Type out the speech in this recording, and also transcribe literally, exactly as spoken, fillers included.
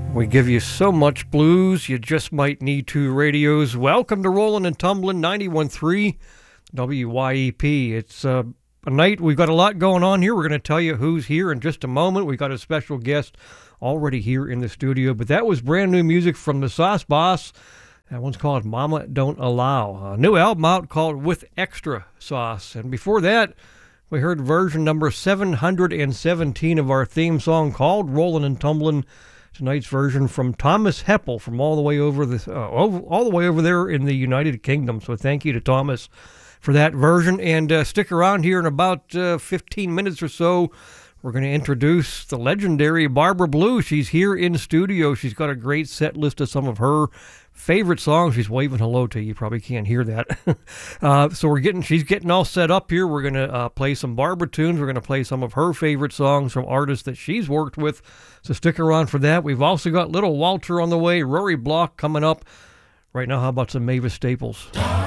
We give you so much blues, you just might need two radios. Welcome to Rollin' and Tumblin' ninety-one point three W Y E P. It's uh, a night, we've got a lot going on here. We're going to tell you who's here in just a moment. We've got a special guest already here in the studio, but that was brand new music from the Sauce Boss. That one's called Mama Don't Allow. A new album out called With Extra Sauce. And before that, we heard version number seven hundred seventeen of our theme song called Rollin' and Tumblin'. Tonight's version from Thomas Heppel from all the way over the uh, all, all the way over there in the United Kingdom. So thank you to Thomas for that version. And uh, stick around here in about uh, fifteen minutes or so. We're going to introduce the legendary Barbara Blue. She's here in studio. She's got a great set list of some of her favorite songs. She's waving hello to you. You probably can't hear that. uh, so we're getting, she's getting all set up here. We're going to uh, play some Barbara tunes. We're going to play some of her favorite songs from artists that she's worked with. So stick around for that. We've also got Little Walter on the way, Rory Block coming up. Right now, how about some Mavis Staples?